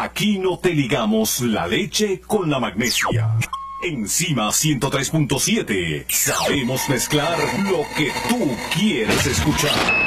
Aquí no te ligamos la leche con la magnesia. Enzima 103.7. Sabemos mezclar lo que tú quieres escuchar.